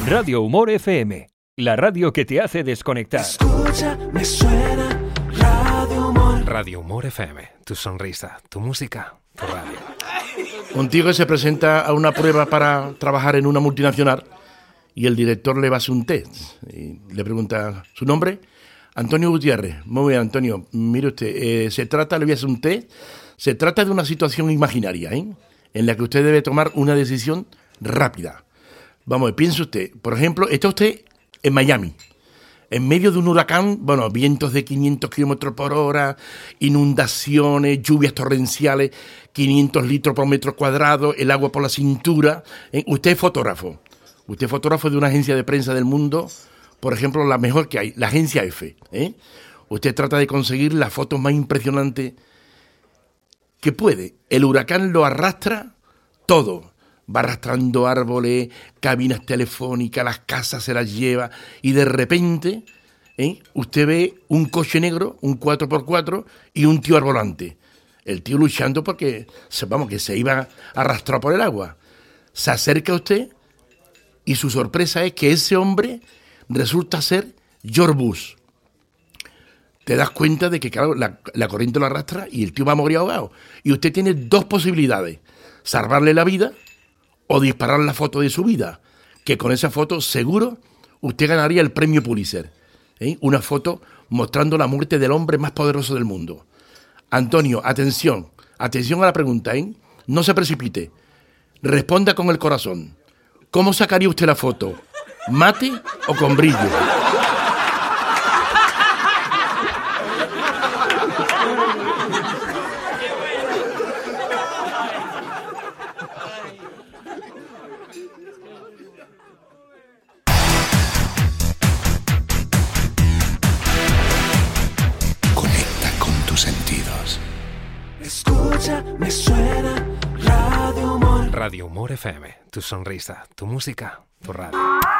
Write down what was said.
Radio Humor FM, la radio que te hace desconectar. Escucha, me suena Radio Humor. Radio Humor FM, tu sonrisa, tu música, tu radio. Un tío que se presenta a una prueba para trabajar en una multinacional y el director le va a hacer un test y le pregunta su nombre. Antonio Gutiérrez. Muy bien, Antonio. Mire usted, le voy a hacer un test. Se trata de una situación imaginaria, en la que usted debe tomar una decisión rápida. Vamos, piense usted. Por ejemplo, está usted en Miami, en medio de un huracán, vientos de 500 kilómetros por hora, inundaciones, lluvias torrenciales, 500 litros por metro cuadrado, el agua por la cintura. Usted es fotógrafo. Usted es fotógrafo de una agencia de prensa del mundo, por ejemplo, la mejor que hay, la agencia F. Usted trata de conseguir las fotos más impresionantes que puede. El huracán lo arrastra todo. Va arrastrando árboles, cabinas telefónicas, las casas se las lleva y de repente usted ve un coche negro, un 4x4 y un tío al volante. El tío luchando porque, que se iba arrastrado por el agua. Se acerca a usted y su sorpresa es que ese hombre resulta ser George Bush. Te das cuenta de que, claro, la corriente lo arrastra y el tío va a morir ahogado. Y usted tiene dos posibilidades: salvarle la vida o disparar la foto de su vida, que con esa foto seguro usted ganaría el premio Pulitzer. Una foto mostrando la muerte del hombre más poderoso del mundo. Antonio, atención a la pregunta, no se precipite, responda con el corazón. ¿Cómo sacaría usted la foto? ¿Mate o con brillo? Escucha, me suena Radio Humor. Radio Humor FM, tu sonrisa, tu música, tu radio.